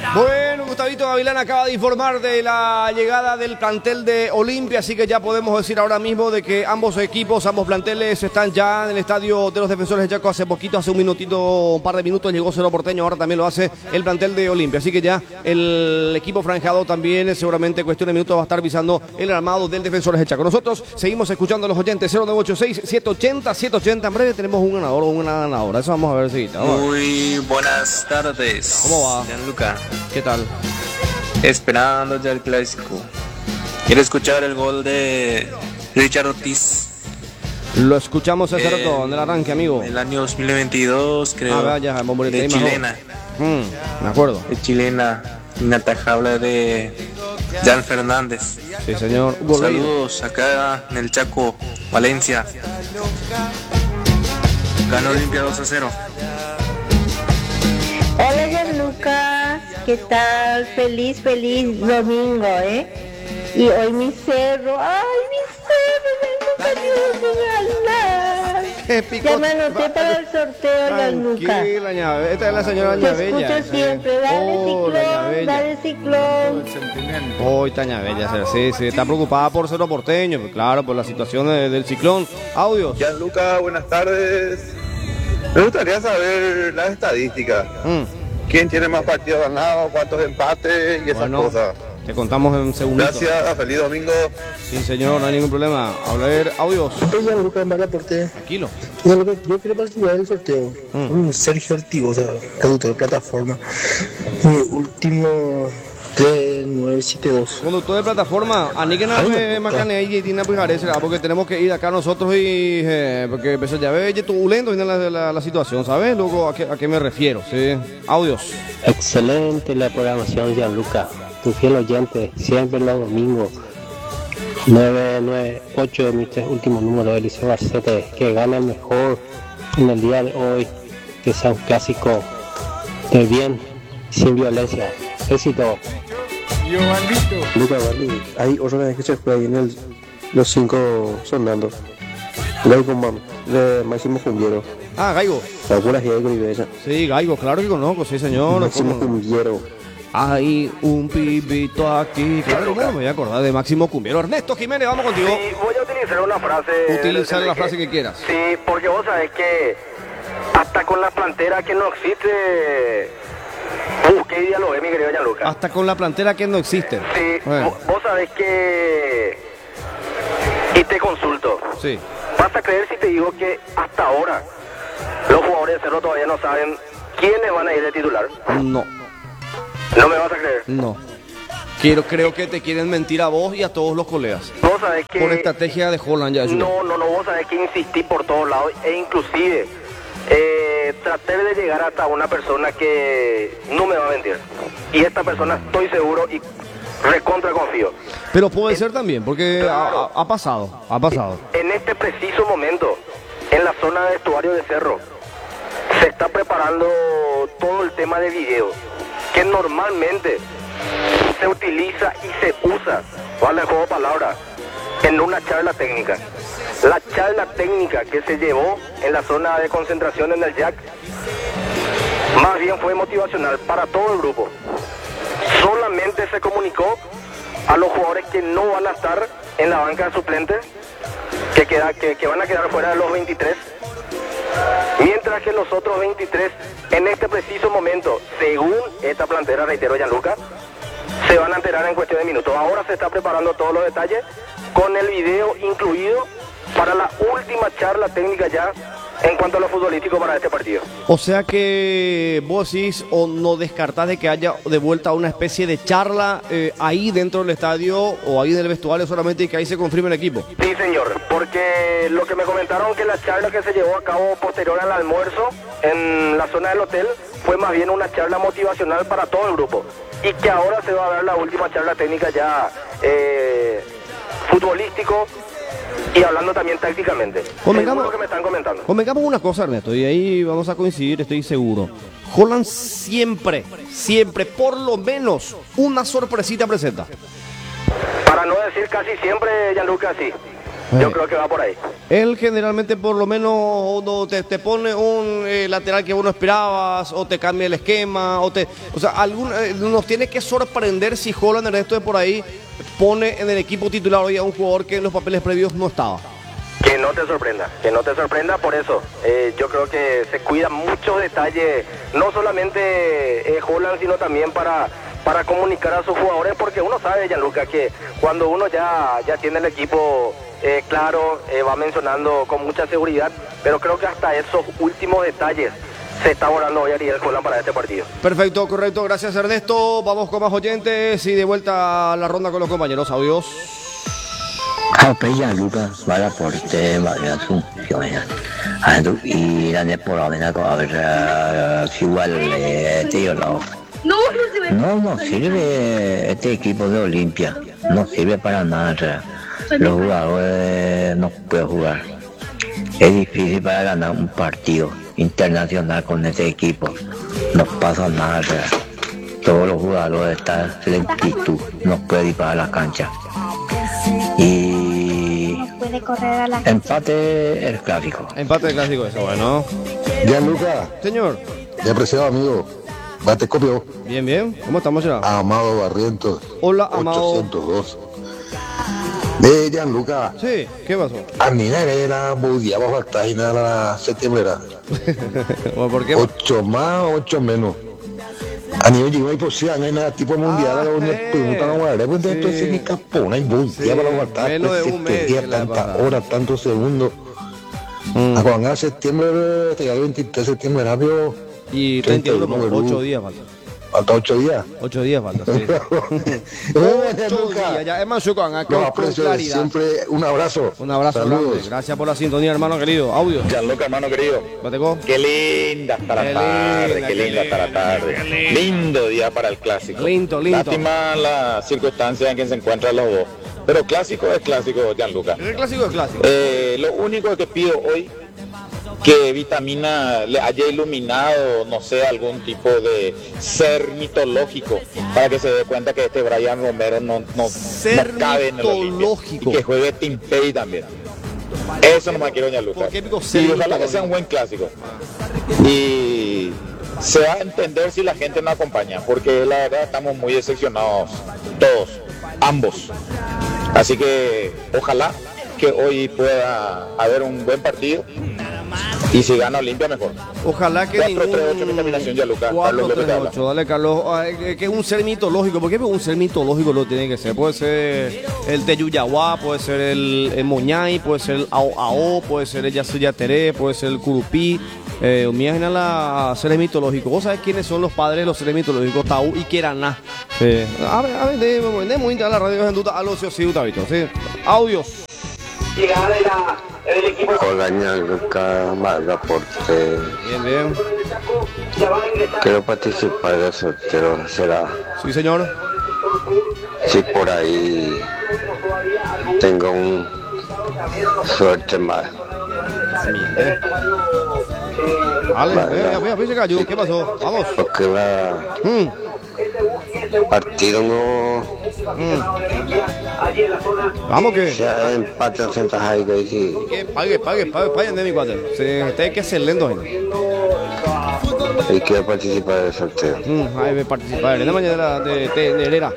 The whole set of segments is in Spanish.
Bueno, Gustavito Gavilán acaba de informar de la llegada del plantel de Olimpia, así que ya podemos decir ahora mismo de que ambos equipos, ambos planteles están ya en el estadio de los Defensores de Chaco. Hace poquito, hace un par de minutos llegó Cerro Porteño, ahora también lo hace el plantel de Olimpia, así que ya el equipo franjado también seguramente cuestión de minutos va a estar visando el armado del Defensores de Chaco. Nosotros seguimos escuchando a los oyentes 0986-780-780, en breve tenemos un ganador o una ganadora, eso vamos a ver si Muy buenas tardes. ¿Cómo va? Gianluca. ¿Qué tal? Esperando ya el clásico. Quiero escuchar el gol de Richard Ortiz. Lo escuchamos hace rato en el arranque, amigo. En el año 2022, creo. Vaya, de chilena. Me acuerdo. De chilena, inatajable de Jan Fernández. Sí, señor. Saludos acá en el Chaco, Valencia. Ganó Olimpia 2-0. Hola Gianluca, ¿qué tal? Feliz domingo, Y hoy mi cerro, ya me anoté para el sorteo, Gianluca. Tranquila, Ñabella. Esta es la señora Ñabella. Te escucho siempre, dale ciclón. Hoy está Ñabella, sí, está preocupada por Cerro Porteño, pues claro, por la situación del ciclón. Audios. Gianluca, buenas tardes. Me gustaría saber las estadísticas. ¿Quién tiene más partidos ganados? ¿Cuántos empates? Y esas cosas. Te contamos en segundos. Gracias, feliz domingo. Sí, señor, no hay ningún problema. A ver, audios. Gianluca, Tranquilo. Yo quiero participar del sorteo. Sergio Altivo, conductor de plataforma. Mi último 3972. Conductor de plataforma, a que no me macane y tiene que porque tenemos que ir acá nosotros y porque empezó ya ve turbulento la situación, ¿sabes? Luego a qué me refiero, ¿sí? Audios. Excelente la programación, Gianluca. Tu fiel oyente, siempre los domingos. 998 de mis 3 últimos números, Eliseo Garcete, que gane el mejor en el día de hoy, que sea un clásico de bien, sin violencia. Éxito. Luca, hay otra vez que se juega ahí en los 5 sonando. Gaigo, de Máximo Cumbiero. Gaigo. ¿Te acuerdas de Gaigo Ibella? Sí, Gaigo, claro que conozco, sí, señor. Máximo Cumbiero. Hay un pibito aquí. Claro, me voy a acordar de Máximo Cumbiero. Ernesto Jiménez, vamos contigo. Sí, voy a utilizar una frase. Utilizar la frase que quieras. Sí, porque vos sabés que hasta con la plantera que no existe, busqué y dialogué, mi querido Gianluca. Hasta con la plantera que no existe. Sí, vos sabés que... Y te consulto. Sí. ¿Vas a creer si te digo que hasta ahora los jugadores de Cerro todavía no saben quiénes van a ir de titular? No. ¿No me vas a creer? No. Creo que te quieren mentir a vos y a todos los colegas. Vos sabés que... Por estrategia de Holland ya. No, vos sabés que insistí por todos lados e inclusive traté de llegar hasta una persona que no me va a mentir. Y esta persona estoy seguro y recontra confío. Pero puede ser también, porque claro, ha pasado. En este preciso momento, en la zona de vestuario de Cerro, se está preparando todo el tema de video, que normalmente se utiliza y se usa, vale el juego de palabras, en una charla técnica. La charla técnica que se llevó en la zona de concentración en el Jack, más bien fue motivacional para todo el grupo. Solamente se comunicó a los jugadores que no van a estar en la banca de suplentes, que van a quedar fuera de los 23, mientras que los otros 23 en este preciso momento, según esta plantera, reitero, Gianluca, se van a enterar en cuestión de minutos. Ahora se está preparando todos los detalles con el video incluido para la última charla técnica ya en cuanto a lo futbolístico para este partido. O sea que vos decís o no descartás de que haya de vuelta una especie de charla ahí dentro del estadio o ahí del vestuario solamente y que ahí se confirme el equipo. Sí, señor, porque lo que me comentaron que la charla que se llevó a cabo posterior al almuerzo en la zona del hotel fue más bien una charla motivacional para todo el grupo y que ahora se va a dar la última charla técnica ya futbolístico y hablando también tácticamente. Convengamos lo que me están comentando. Convengamos una cosa, Ernesto, y ahí vamos a coincidir, estoy seguro. Holland siempre, por lo menos, una sorpresita presenta. Para no decir casi siempre, Gianluca, sí. Yo creo que va por ahí. Él generalmente por lo menos uno te pone un lateral que vos no esperabas, o te cambia el esquema, o sea, nos tiene que sorprender si Holland el resto de por ahí pone en el equipo titular hoy a un jugador que en los papeles previos no estaba. Que no te sorprenda por eso. Yo creo que se cuidan muchos detalles, no solamente Holland, sino también para comunicar a sus jugadores, porque uno sabe, Gianluca, que cuando uno ya tiene el equipo claro, va mencionando con mucha seguridad, pero creo que hasta esos últimos detalles se está abordando hoy Ariel Holland para este partido. Perfecto, correcto, gracias Ernesto. Vamos con más oyentes y de vuelta a la ronda con los compañeros. Audios. Gianluca vara porte María Asunción y la Nepolavena con igual tío no sirve este equipo de Olimpia, no sirve para nada. Los jugadores no pueden jugar. Es difícil para ganar un partido internacional con este equipo. No pasa nada. Todos los jugadores están en lentitud, no pueden ir para la cancha. Y puede correr a la empate el clásico. Empate el clásico, eso, bueno. Gianluca. Señor. Mi apreciado amigo. Bate copio. Bien, bien. ¿Cómo estamos, ya? Amado Barrientos. Hola, Amado. 802. De Gianluca. Sí, ¿qué pasó? A mí era budiaba bastante la septiembre. ¿Por qué? 8 más, 8 menos. A nivel de posible, no hay nada tipo mundial, donde preguntan a guardar, pues entonces ni capona y budiaba la guardar. Menos de un mes. Tantas horas, tantos segundos. A cuando septiembre, hasta el 23 de septiembre, rápido. Y 31, 8 días falta. Falta 8 días. 8 días falta, sí. 8 días, ya es más con claridad. Siempre un abrazo. Un abrazo grande. Gracias por la sintonía, hermano querido. Audio. Gianluca, hermano querido. Bateco. Qué linda está la tarde, qué linda está la tarde. Lindo día para el clásico. Lindo. Lástima la circunstancia en que se encuentran los dos. Pero clásico es clásico, Gianluca. El clásico es clásico. Lo único que pido hoy, que Vitamina le haya iluminado, no sé, algún tipo de ser mitológico, para que se dé cuenta que este Brian Romero no cabe en el Olimpia, y que juegue Tim Pay también. Eso no me quiero, Gianluca. Y ojalá que sea un buen clásico. Y se va a entender si la gente no acompaña, porque la verdad estamos muy decepcionados todos, ambos. Así que ojalá que hoy pueda haber un buen partido. Y si gana Olimpia, mejor. Ojalá que 4-3-8 mi terminación, Gianluca. 4-3-8, dale, Carlos. Que es un ser mitológico. ¿Por qué un ser mitológico lo tiene que ser? Puede ser el Teyuyahuá, puede ser el Moñay, puede ser el Ao, puede ser el Yasuyateré, puede ser el Curupí. Imagina la seres mitológicos. ¿Vos sabés quiénes son los padres de los seres mitológicos? Taú y Keraná. A ver, debemos entrar a la radio en duda a los ciudadanos. ¿Sí? Audios. Llegada del equipo. Hola, Gianluca, Porte. Bien. Quiero participar del sorteo, ¿será? Sí, señor. Si por ahí tengo un suerte más. Vale, se cayó. ¿Qué pasó? Vamos. Porque partido no. Vamos que. Ya empate en Santa que sí. Pague de mi cuadro. Hay que ser lento. Y quiero participar del sorteo. Ahí voy a participar. En la mañana de Herrera.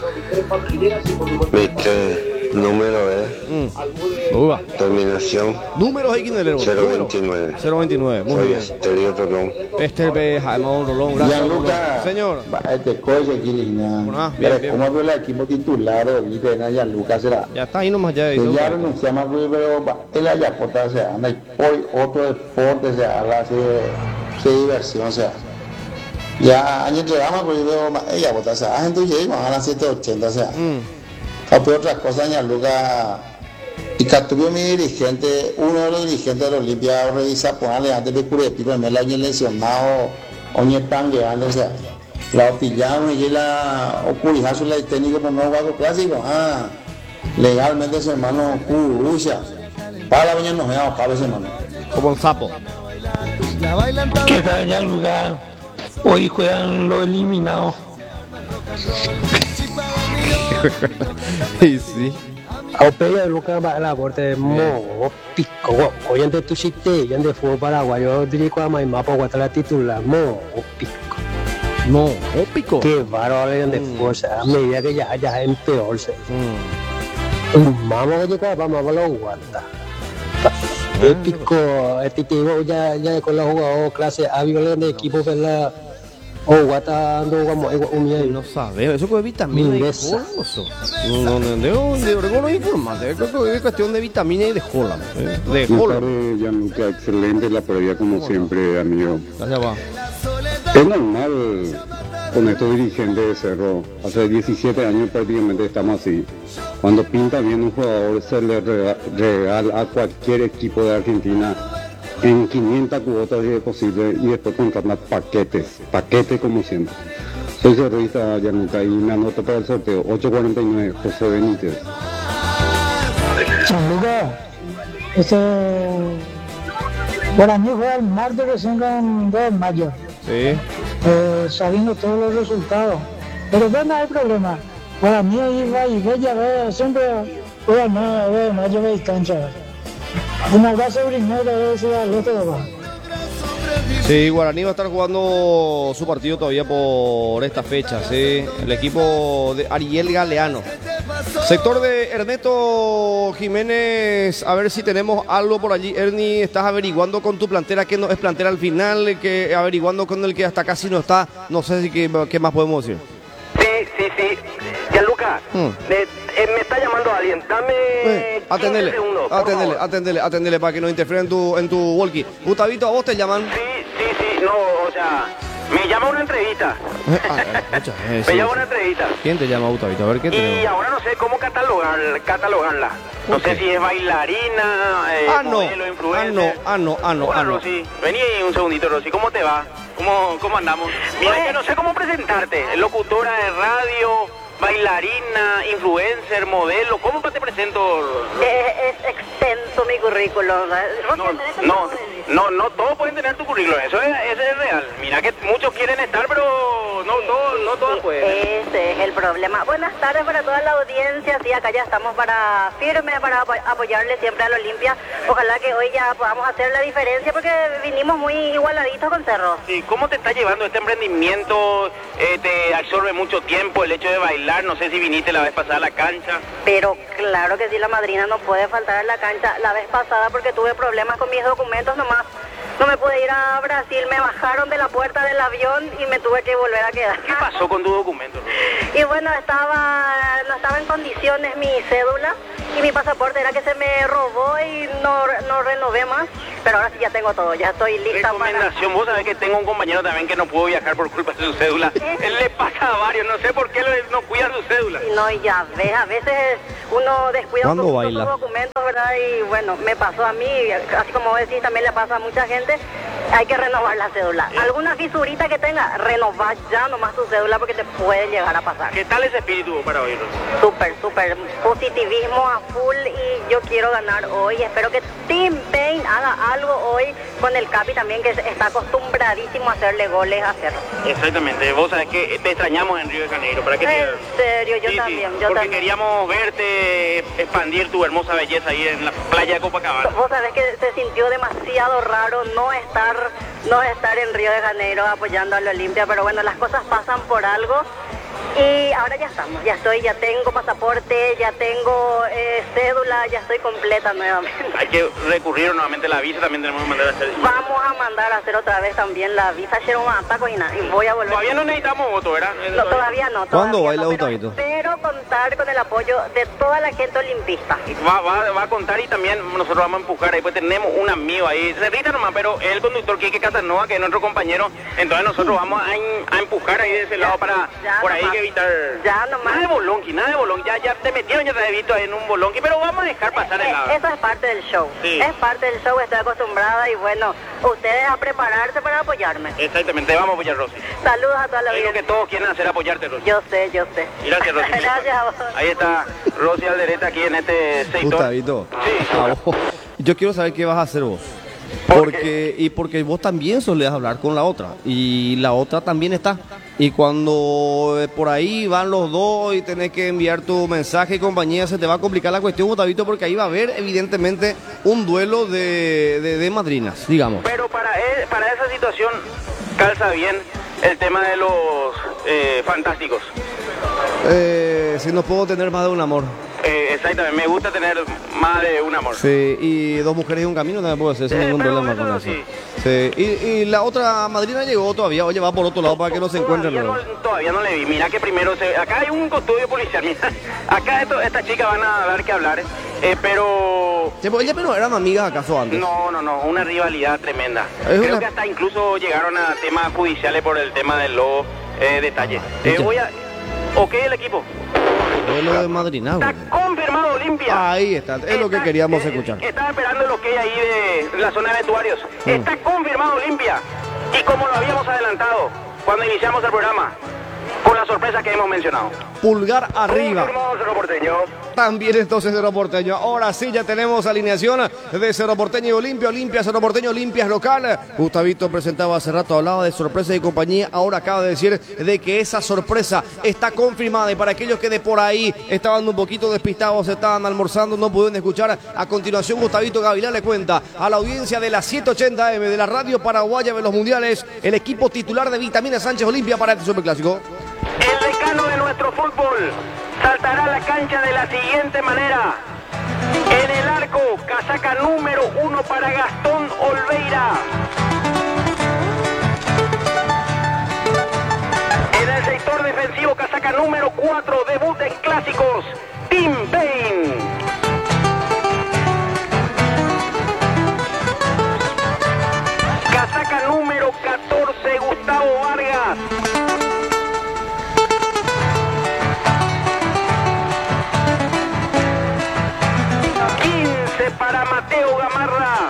Viste, número terminación. Números aquí en el 029. 029, muy bien. Exterior Rolón. Jaimón Rolón, gracias. Gianluca. Señor. Este coche aquí, bien. ¿Cómo veo el equipo titular de Gianluca? Será. Ya está ahí nomás ya. Ya renunciamos, pero él allá por se anda y hoy otro deporte se habla así de diversión, o sea. Ya años llegamos, pero yo veo ella botar, o sea, gente llega a las 7:80, o sea. Pero otras cosas, Gianluca. Y Caturio, mi dirigente, uno de los dirigentes de la Olimpia, revisa, ponerle antes de Curepi, pero el año lesionado, oñe tan grande, o sea, la pillaron y la ocurijazo la técnico por no juego clásico, legalmente ese hermano Curucha, para la mañana nos veamos, para ese hermano. Como un sapo. ¿Qué tal, Gianluca? Hoy juegan los eliminados. Y sí. A Opella Lucas va a la corte mo pico. Oye, tu chiste, ya de fútbol paraguayo, dirijo a Maimapo, Guatala titular, mo pico. No, pico. Qué bárbaro de fuerza, a medida que ya es peor. Vamos a llegar, vamos a la guarda. Épico, este tipo ya con la jugador clase A violenta de equipo, ¿verdad? O guata ando como no sabe, eso es vitamina y coloso. No, no informante, es cuestión de vitamina y de cola. De cola. Gianluca, excelente la previa como siempre, amigo. Gracias, va. Es normal con estos dirigentes de Cerro. Hace 17 años prácticamente estamos así. Cuando pinta bien un jugador se le regala a cualquier equipo de Argentina en 500 cuotas si es posible y después contratar paquetes como siempre. Soy cerrista Gianluca y me anoto para el sorteo 849 José Benítez. Gianluca, para mí juega el martes recién con 2 de mayo. Sí. Sabiendo todos los resultados. Pero no hay problema. Para mí ahí va y Bella siempre juega el 9 de mayo de cancha. Un abrazo primero al otro de abajo. Sí, Guaraní va a estar jugando su partido todavía por esta fecha, sí. El equipo de Ariel Galeano. Sector de Ernesto Jiménez, a ver si tenemos algo por allí. Ernie, estás averiguando con tu plantera que no es plantera al final, que averiguando con el que hasta casi no está. No sé si qué más podemos decir. Sí. Gianluca, me está llamando alguien. Dame 15 segundos. Atendele para que no interfiera en tu walkie. Gustavito, ¿a vos te llaman? Sí. No, o sea, me llama una entrevista. Me llama una entrevista. ¿Quién te llama, Gustavito? A ver, ¿qué tenemos? Y ahora no sé cómo catalogarla. No sé si es bailarina, modelo, influencer. Hola, Rosy. Vení un segundito, Rosy. ¿Cómo te va? ¿Cómo andamos? Mira, que no sé cómo presentarte. Locutora de radio, bailarina, influencer, modelo. ¿Cómo te presento? Es extenso mi currículum. No, todos pueden tener tu currículum. Eso es real. Mira que muchos quieren estar, pero no todos pueden. Ese es el problema. Buenas tardes para toda la audiencia. Sí, acá ya estamos firmes para apoyarle siempre al Olimpia. Ojalá que hoy ya podamos hacer la diferencia porque vinimos muy igualaditos con Cerro. Sí, ¿cómo te está llevando este emprendimiento? ¿Te absorbe mucho tiempo el hecho de bailar? No sé si viniste la vez pasada a la cancha. Pero claro que sí, la madrina no puede faltar a la cancha. La vez pasada porque tuve problemas con mis documentos nomás. No me pude ir a Brasil, me bajaron de la puerta del avión y me tuve que volver a quedar. ¿Qué pasó con tu documento? Y bueno, no estaba en condiciones mi cédula y mi pasaporte era que se me robó y no renové más. Pero ahora sí ya tengo todo, ya estoy lista. Recomendación, vos sabés que tengo un compañero también que no pudo viajar por culpa de su cédula. Él le pasa a varios, no sé por qué no cuida su cédula. Y no, ya ves, a veces uno descuida un poco sus documentos, ¿verdad? Y bueno, me pasó a mí, así como vos decís, también le pasa a mucha gente. Hay que renovar la cédula. Alguna fisurita que tenga, renovar ya nomás tu cédula porque te puede llegar a pasar. ¿Qué tal ese espíritu para hoy, Súper. Positivismo a full y yo quiero ganar hoy. Espero que Team Pain haga algo hoy con el Capi también, que está acostumbradísimo a hacerle goles a Cerro. Exactamente. Vos sabés que te extrañamos en Río de Janeiro. ¿Para qué en serio, yo también. Porque queríamos verte expandir tu hermosa belleza ahí en la playa de Copacabana. Vos sabés que se sintió demasiado raro no estar en Río de Janeiro apoyando al Olimpia, pero bueno, las cosas pasan por algo. Y ahora ya estamos, ya tengo pasaporte, ya tengo cédula, ya estoy completa nuevamente. Hay que recurrir nuevamente a la visa, también tenemos que mandar a hacer. Vamos a mandar a hacer otra vez también la visa, ayer un ataco y voy a volver. Todavía no necesitamos voto, ¿verdad? No, todavía no. ¿Cuándo baila Gustavito? Pero contar con el apoyo de toda la gente olimpista. Va a contar y también nosotros vamos a empujar ahí, pues tenemos un amigo ahí, se rita nomás, pero el conductor Quique Casanova, que es nuestro compañero, entonces nosotros vamos a empujar ahí de ese lado para por ahí que evitar. Ya nomás. Nada de bolonqui. Ya te metieron, ya te he visto en un bolonqui, pero vamos a dejar pasar el lado. Eso es parte del show. Sí. Es parte del show, estoy acostumbrada y bueno, ustedes a prepararse para apoyarme. Exactamente, vamos a apoyar, Rosy. Saludos a toda la vida. Digo que todos quieren hacer apoyarte, Rosy. Yo sé. Gracias, Rosy. Gracias a vos. Ahí está Rosy Aldereta aquí en este sector. Gustavito. Sí. Yo quiero saber qué vas a hacer vos. Porque vos también solés hablar con la otra y la otra también está. Y cuando por ahí van los dos y tenés que enviar tu mensaje y compañía, se te va a complicar la cuestión, Gustavito, porque ahí va a haber evidentemente un duelo de madrinas, digamos. Pero para esa situación calza bien el tema de los fantásticos. Si no puedo tener más de un amor. Exactamente, me gusta tener más de un amor. Sí, y dos mujeres y un camino también puedo hacer sin ningún problema con eso. Sí. Y la otra madrina llegó todavía, oye, va por otro lado para que no se encuentren. Todavía no le vi, mira que primero acá hay un custodio policial, mira, acá estas chicas van a dar que hablar, pero... Pero eran amigas acaso antes. No, una rivalidad tremenda. Creo que hasta incluso llegaron a temas judiciales por el tema de los detalles. Ok, el equipo. Duelo de madrina. Está confirmado Olimpia. Ahí está, es lo que queríamos escuchar. Estaba esperando lo que hay ahí de la zona de vestuarios. Está confirmado Olimpia. Y como lo habíamos adelantado cuando iniciamos el programa, con la sorpresa que hemos mencionado. Pulgar arriba. Confirmado Cerro Porteño. También entonces Cerro Porteño. Ahora sí ya tenemos alineación de Cerro Porteño y Olimpia. Olimpia, Cerro Porteño, Olimpia es local. Gustavito presentaba hace rato, hablaba de sorpresa y compañía. Ahora acaba de decir de que esa sorpresa está confirmada. Y para aquellos que de por ahí estaban un poquito despistados, estaban almorzando, no pudieron escuchar. A continuación Gustavito Gavilán le cuenta a la audiencia de la 780M de la radio paraguaya de los mundiales, el equipo titular de Vitamina Sánchez Olimpia para este superclásico. El decano de nuestro fútbol saltará a la cancha de la siguiente manera. En el arco, casaca número 1 para Gastón Olveira. En el sector defensivo, casaca número 4, debut en clásicos, Tim Payne. Casaca número 14, Gustavo Vargas. Para Mateo Gamarra.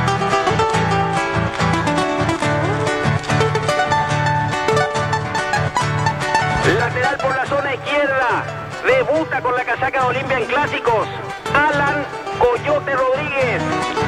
Lateral por la zona izquierda. Debuta con la casaca de Olimpia en clásicos. Alan Coyote Rodríguez.